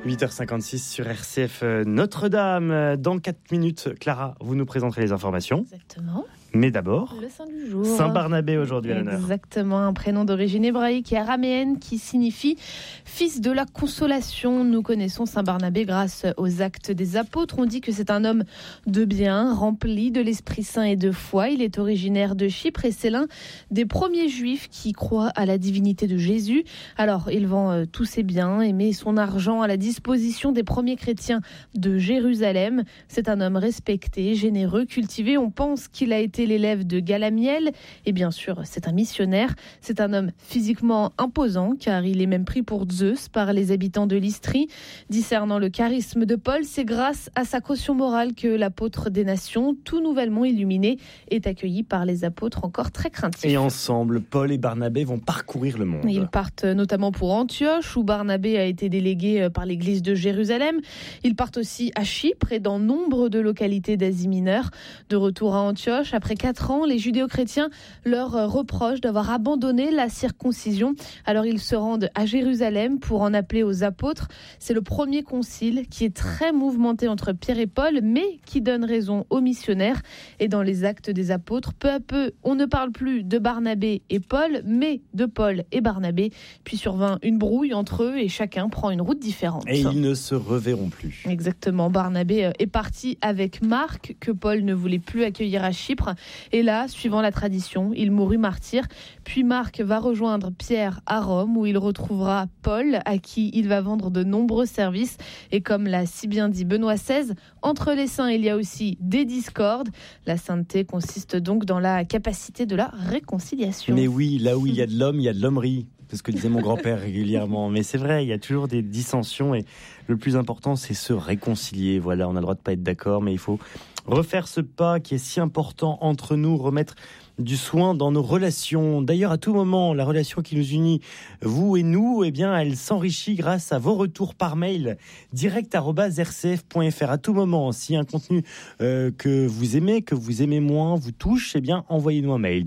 8h56 sur RCF Notre-Dame. Dans 4 minutes, Clara, vous nous présenterez les informations. Exactement. Mais d'abord, le saint du jour. Saint Barnabé aujourd'hui à l'honneur. Exactement, un prénom d'origine hébraïque et araméenne qui signifie fils de la consolation. Nous connaissons Saint Barnabé grâce aux actes des apôtres. On dit que c'est un homme de bien, rempli de l'Esprit Saint et de foi. Il est originaire de Chypre et c'est l'un des premiers juifs qui croient à la divinité de Jésus. Alors, il vend tous ses biens et met son argent à la disposition des premiers chrétiens de Jérusalem. C'est un homme respecté, généreux, cultivé. On pense qu'il a été l'élève de Galamiel et bien sûr c'est un missionnaire. C'est un homme physiquement imposant car il est même pris pour Zeus par les habitants de l'Istrie. Discernant le charisme de Paul, c'est grâce à sa caution morale que l'apôtre des nations, tout nouvellement illuminé, est accueilli par les apôtres encore très craintifs. Et ensemble, Paul et Barnabé vont parcourir le monde. Ils partent notamment pour Antioche où Barnabé a été délégué par l'église de Jérusalem. Ils partent aussi à Chypre et dans nombre de localités d'Asie mineure. De retour à Antioche, après 4 ans, les judéo-chrétiens leur reprochent d'avoir abandonné la circoncision. Alors ils se rendent à Jérusalem pour en appeler aux apôtres. C'est le premier concile qui est très mouvementé entre Pierre et Paul, mais qui donne raison aux missionnaires. Et dans les actes des apôtres, peu à peu, on ne parle plus de Barnabé et Paul, mais de Paul et Barnabé. Puis survint une brouille entre eux et chacun prend une route différente. Et ils ne se reverront plus. Exactement. Barnabé est parti avec Marc, que Paul ne voulait plus accueillir à Chypre. Et là, suivant la tradition, il mourut martyr. Puis Marc va rejoindre Pierre à Rome, où il retrouvera Paul, à qui il va vendre de nombreux services. Et comme l'a si bien dit Benoît XVI, entre les saints, il y a aussi des discordes. La sainteté consiste donc dans la capacité de la réconciliation. Mais oui, là où il y a de l'homme, il y a de l'hommerie. C'est ce que disait mon grand-père régulièrement. Mais c'est vrai, il y a toujours des dissensions et le plus important, c'est se réconcilier. Voilà, on a le droit de pas être d'accord, mais il faut refaire ce pas qui est si important entre nous, remettre du soin dans nos relations. D'ailleurs, à tout moment, la relation qui nous unit, vous et nous, eh bien, elle s'enrichit grâce à vos retours par mail direct@rcf.fr. À tout moment, si un contenu que vous aimez moins, vous touche, eh bien, envoyez-nous un mail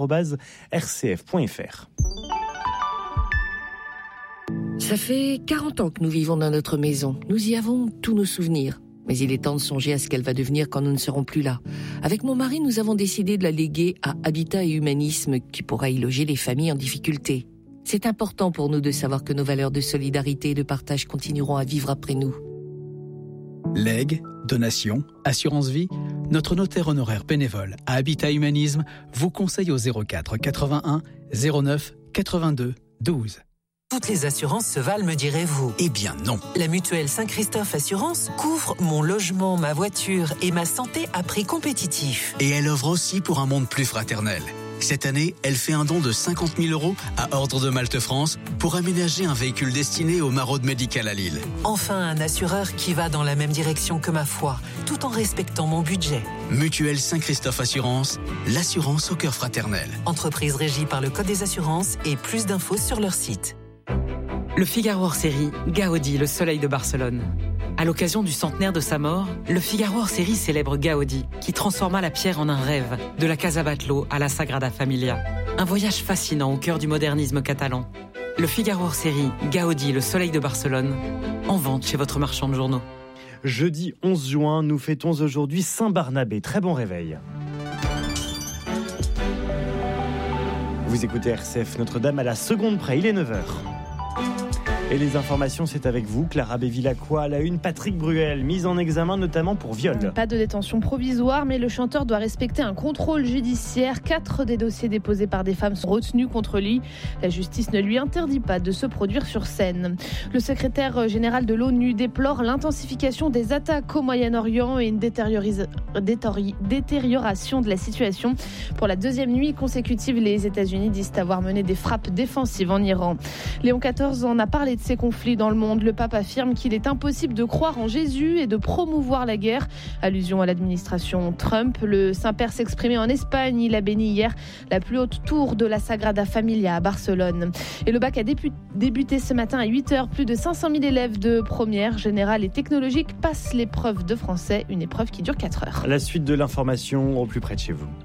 direct@rcf.fr. Ça fait 40 ans que nous vivons dans notre maison. Nous y avons tous nos souvenirs. Mais il est temps de songer à ce qu'elle va devenir quand nous ne serons plus là. Avec mon mari, nous avons décidé de la léguer à Habitat et Humanisme, qui pourra y loger les familles en difficulté. C'est important pour nous de savoir que nos valeurs de solidarité et de partage continueront à vivre après nous. Legs, donations, assurance vie, notre notaire honoraire bénévole à Habitat Humanisme vous conseille au 04 81 09 82 12. Toutes les assurances se valent, me direz-vous. Eh bien non. La mutuelle Saint-Christophe Assurance couvre mon logement, ma voiture et ma santé à prix compétitif. Et elle œuvre aussi pour un monde plus fraternel. Cette année, elle fait un don de 50 000 € à Ordre de Malte France pour aménager un véhicule destiné aux maraudes médicales à Lille. Enfin, un assureur qui va dans la même direction que ma foi, tout en respectant mon budget. Mutuelle Saint-Christophe Assurance, l'assurance au cœur fraternel. Entreprise régie par le Code des assurances et plus d'infos sur leur site. Le Figaro hors-série, Gaudi, le soleil de Barcelone. À l'occasion du centenaire de sa mort, le Figaro hors-série célèbre Gaudi, qui transforma la pierre en un rêve, de la Casa Batlló à la Sagrada Familia. Un voyage fascinant au cœur du modernisme catalan. Le Figaro hors-série, Gaudi, le soleil de Barcelone, en vente chez votre marchand de journaux. Jeudi 11 juin, nous fêtons aujourd'hui Saint Barnabé. Très bon réveil. Vous écoutez RCF Notre-Dame à la seconde près, il est 9h. Et les informations, c'est avec vous, Clara Bévilacqua. À la une, Patrick Bruel, mise en examen notamment pour viol. Pas de détention provisoire, mais le chanteur doit respecter un contrôle judiciaire. 4 des dossiers déposés par des femmes sont retenus contre lui. La justice ne lui interdit pas de se produire sur scène. Le secrétaire général de l'ONU déplore l'intensification des attaques au Moyen-Orient et une détérioration de la situation. Pour la deuxième nuit consécutive, les États-Unis disent avoir mené des frappes défensives en Iran. Léon XIV en a parlé de ces conflits dans le monde. Le pape affirme qu'il est impossible de croire en Jésus et de promouvoir la guerre. Allusion à l'administration Trump. Le Saint-Père s'exprimait en Espagne. Il a béni hier la plus haute tour de la Sagrada Familia à Barcelone. Et le bac a débuté ce matin à 8h. Plus de 500 000 élèves de première, générale et technologique passent l'épreuve de français. Une épreuve qui dure 4 heures. La suite de l'information au plus près de chez vous.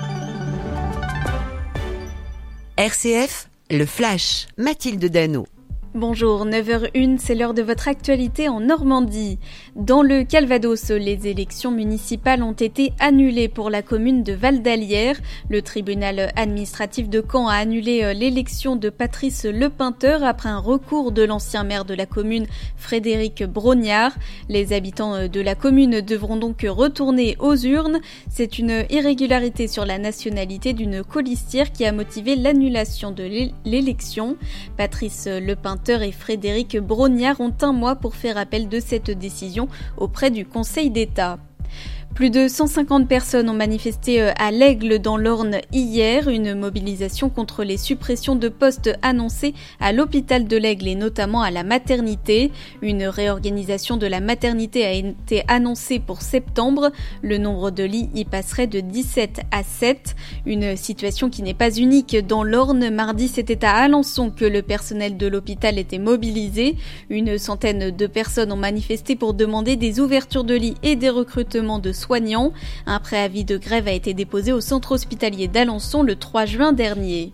RCF, le Flash, Mathilde Dano. Bonjour, 9h01, c'est l'heure de votre actualité en Normandie. Dans le Calvados, les élections municipales ont été annulées pour la commune de Val-d'Alière. Le tribunal administratif de Caen a annulé l'élection de Patrice Lepeinteur après un recours de l'ancien maire de la commune, Frédéric Brognard. Les habitants de la commune devront donc retourner aux urnes. C'est une irrégularité sur la nationalité d'une colistière qui a motivé l'annulation de l'élection. Patrice Lepeinteur et Frédéric Brognard ont un mois pour faire appel de cette décision auprès du Conseil d'État. Plus de 150 personnes ont manifesté à l'Aigle dans l'Orne hier, une mobilisation contre les suppressions de postes annoncées à l'hôpital de l'Aigle et notamment à la maternité. Une réorganisation de la maternité a été annoncée pour septembre. Le nombre de lits y passerait de 17 à 7. Une situation qui n'est pas unique dans l'Orne. Mardi, c'était à Alençon que le personnel de l'hôpital était mobilisé. Une centaine de personnes ont manifesté pour demander des ouvertures de lits et des recrutements de soignants. Un préavis de grève a été déposé au centre hospitalier d'Alençon le 3 juin dernier.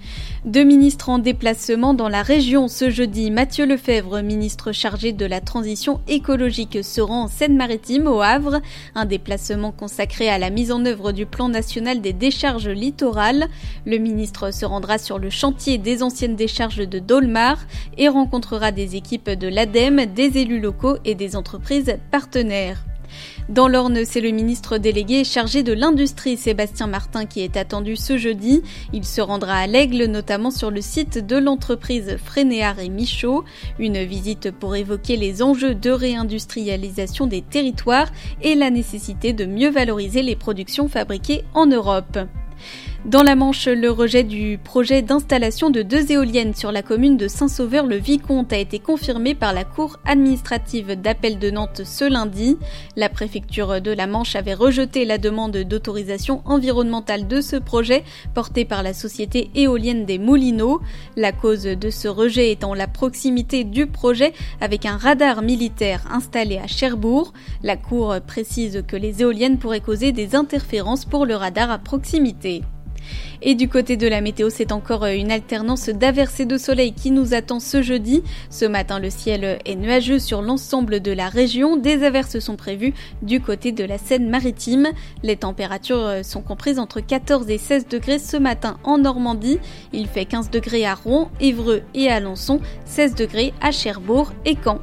2 ministres en déplacement dans la région ce jeudi. Mathieu Lefebvre, ministre chargé de la transition écologique, se rend en Seine-Maritime au Havre. Un déplacement consacré à la mise en œuvre du plan national des décharges littorales. Le ministre se rendra sur le chantier des anciennes décharges de Dolmar et rencontrera des équipes de l'ADEME, des élus locaux et des entreprises partenaires. Dans l'Orne, c'est le ministre délégué chargé de l'industrie, Sébastien Martin, qui est attendu ce jeudi. Il se rendra à l'Aigle, notamment sur le site de l'entreprise Frénéard et Michaud. Une visite pour évoquer les enjeux de réindustrialisation des territoires et la nécessité de mieux valoriser les productions fabriquées en Europe. Dans la Manche, le rejet du projet d'installation de 2 éoliennes sur la commune de Saint-Sauveur-le-Vicomte a été confirmé par la Cour administrative d'appel de Nantes ce lundi. La préfecture de la Manche avait rejeté la demande d'autorisation environnementale de ce projet porté par la société éolienne des Moulineaux. La cause de ce rejet étant la proximité du projet avec un radar militaire installé à Cherbourg. La Cour précise que les éoliennes pourraient causer des interférences pour le radar à proximité. Et du côté de la météo, c'est encore une alternance d'averses et de soleil qui nous attend ce jeudi. Ce matin, le ciel est nuageux sur l'ensemble de la région. Des averses sont prévues du côté de la Seine-Maritime. Les températures sont comprises entre 14 et 16 degrés ce matin en Normandie. Il fait 15 degrés à Rouen, Évreux et Alençon, 16 degrés à Cherbourg et Caen.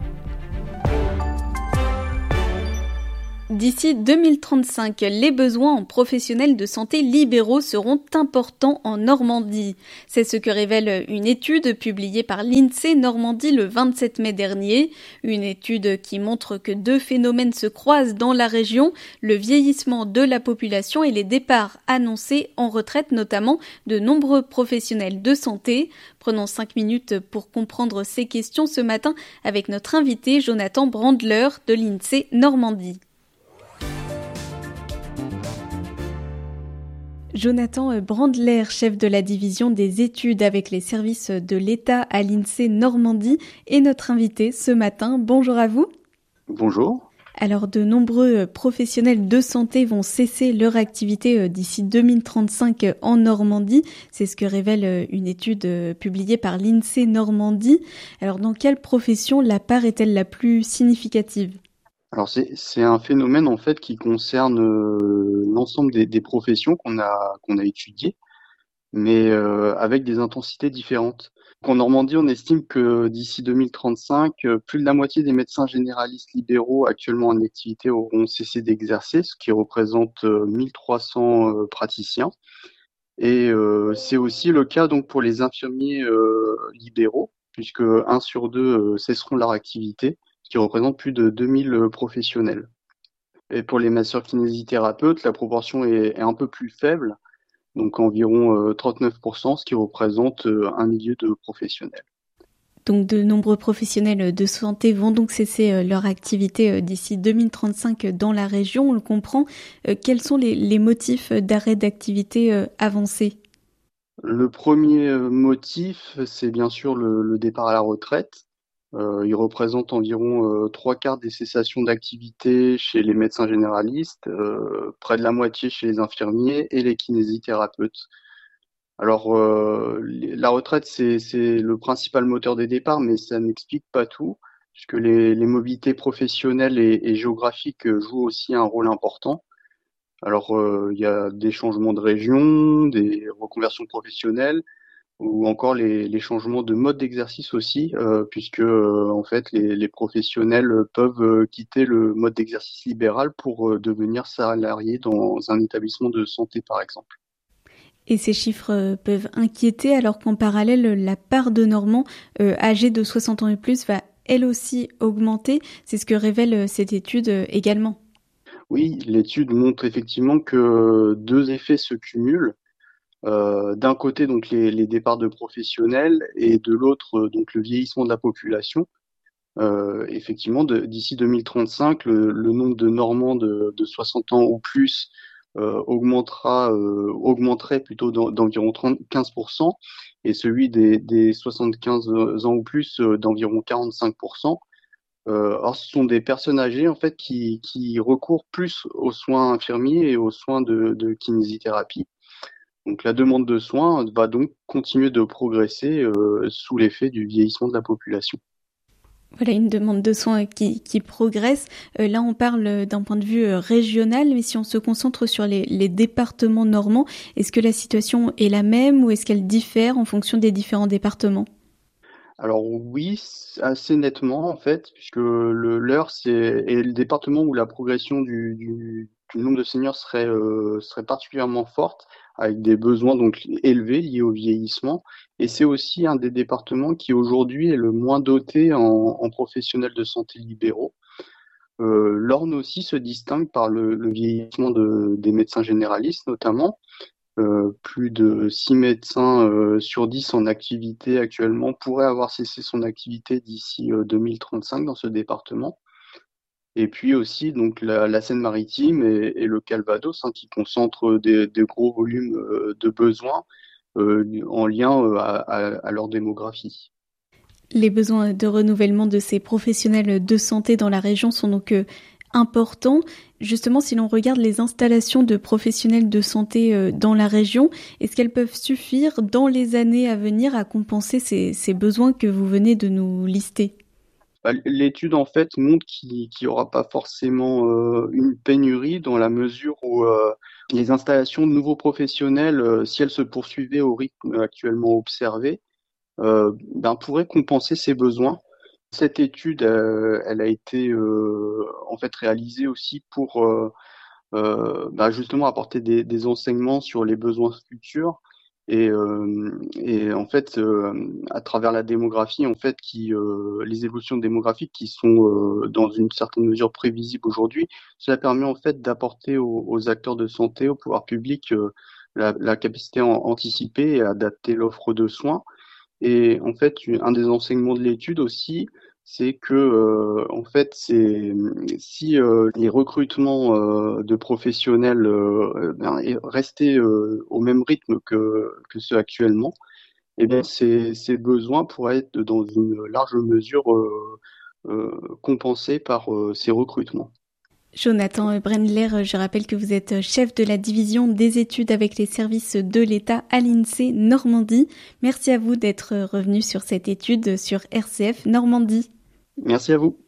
D'ici 2035, les besoins en professionnels de santé libéraux seront importants en Normandie. C'est ce que révèle une étude publiée par l'INSEE Normandie le 27 mai dernier. Une étude qui montre que 2 phénomènes se croisent dans la région, le vieillissement de la population et les départs annoncés en retraite, notamment de nombreux professionnels de santé. Prenons 5 minutes pour comprendre ces questions ce matin avec notre invité Jonathan Brandler de l'INSEE Normandie. Jonathan Brandler, chef de la division des études avec les services de l'État à l'INSEE Normandie, est notre invité ce matin. Bonjour à vous. Bonjour. Alors, de nombreux professionnels de santé vont cesser leur activité d'ici 2035 en Normandie. C'est ce que révèle une étude publiée par l'INSEE Normandie. Alors, dans quelle profession la part est-elle la plus significative ? Alors c'est un phénomène en fait qui concerne l'ensemble des professions qu'on a étudiées, mais avec des intensités différentes. En Normandie, on estime que d'ici 2035, plus de la moitié des médecins généralistes libéraux actuellement en activité auront cessé d'exercer, ce qui représente 1300 praticiens. Et c'est aussi le cas donc pour les infirmiers libéraux, puisque 1 sur 2 cesseront leur activité, qui représente plus de 2000 professionnels. Et pour les masseurs-kinésithérapeutes, la proportion est un peu plus faible, donc environ 39%, ce qui représente 1 millier de professionnels. Donc de nombreux professionnels de santé vont donc cesser leur activité d'ici 2035 dans la région, on le comprend. Quels sont les motifs d'arrêt d'activité avancés ? Le premier motif, c'est bien sûr le départ à la retraite. Il représente environ 3/4 des cessations d'activité chez les médecins généralistes, près de la moitié chez les infirmiers et les kinésithérapeutes. Alors, la retraite, c'est le principal moteur des départs, mais ça n'explique pas tout, puisque les mobilités professionnelles et géographiques jouent aussi un rôle important. Alors, il y a des changements de région, des reconversions professionnelles, ou encore les changements de mode d'exercice aussi, puisque en fait les professionnels peuvent quitter le mode d'exercice libéral pour devenir salariés dans un établissement de santé, par exemple. Et ces chiffres peuvent inquiéter alors qu'en parallèle, la part de Normands âgés de 60 ans et plus va elle aussi augmenter. C'est ce que révèle cette étude également. Oui, l'étude montre effectivement que deux effets se cumulent. D'un côté, donc les départs de professionnels et de l'autre, donc le vieillissement de la population. Effectivement, d'ici 2035, le nombre de Normands de 60 ans ou plus augmenterait plutôt d'environ 15%, et celui des 75 ans ou plus d'environ 45%. Or, ce sont des personnes âgées en fait qui recourent plus aux soins infirmiers et aux soins de kinésithérapie. Donc la demande de soins va donc continuer de progresser sous l'effet du vieillissement de la population. Voilà, une demande de soins qui progresse. Là, on parle d'un point de vue régional, mais si on se concentre sur les départements normands, est-ce que la situation est la même ou est-ce qu'elle diffère en fonction des différents départements ? Alors oui, assez nettement en fait, puisque l'Eure est le département où la progression du nombre de seniors serait particulièrement forte, avec des besoins donc élevés liés au vieillissement. Et c'est aussi un des départements qui aujourd'hui est le moins doté en professionnels de santé libéraux. L'Orne aussi se distingue par le vieillissement des médecins généralistes notamment. Plus de 6 médecins sur 10 en activité actuellement pourraient avoir cessé son activité d'ici 2035 dans ce département. Et puis aussi donc la Seine-Maritime et le Calvados, qui concentrent des gros volumes de besoins en lien à leur démographie. Les besoins de renouvellement de ces professionnels de santé dans la région sont donc importants. Justement, si l'on regarde les installations de professionnels de santé dans la région, est-ce qu'elles peuvent suffire dans les années à venir à compenser ces besoins que vous venez de nous lister ? L'étude en fait montre qu'il n'y aura pas forcément une pénurie dans la mesure où les installations de nouveaux professionnels, si elles se poursuivaient au rythme actuellement observé, pourraient compenser ces besoins. Cette étude, elle a été en fait réalisée aussi pour justement apporter des enseignements sur les besoins futurs. Et en fait, à travers la démographie, en fait, les évolutions démographiques qui sont dans une certaine mesure prévisibles aujourd'hui, cela permet en fait d'apporter aux acteurs de santé, au pouvoir public, la capacité à anticiper et à adapter l'offre de soins. Et en fait, un des enseignements de l'étude aussi, c'est que en fait, si les recrutements de professionnels restaient au même rythme que ceux actuellement, eh bien ces besoins pourraient être dans une large mesure compensés par ces recrutements. Jonathan Brendler, je rappelle que vous êtes chef de la division des études avec les services de l'État à l'INSEE Normandie. Merci à vous d'être revenu sur cette étude sur RCF Normandie. Merci à vous.